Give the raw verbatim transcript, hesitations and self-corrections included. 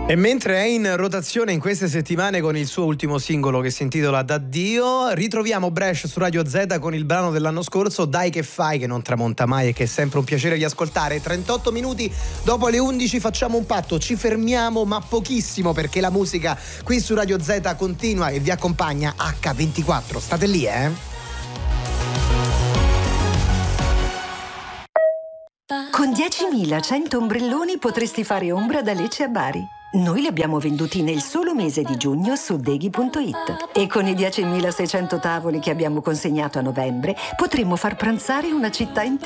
E mentre è in rotazione in queste settimane con il suo ultimo singolo che si intitola D'addio, ritroviamo Bresh su Radio Z con il brano dell'anno scorso Dai che fai, che non tramonta mai e che è sempre un piacere di ascoltare. Trentotto minuti dopo le undici facciamo un patto, ci fermiamo ma pochissimo perché la musica qui su Radio Z continua e vi accompagna acca ventiquattro. State lì, eh? Con diecimilacento ombrelloni potresti fare ombra da Lecce a Bari. Noi li abbiamo venduti nel solo mese di giugno su deghi punto it e con i diecimilaseicento tavoli che abbiamo consegnato a novembre potremmo far pranzare una città intera.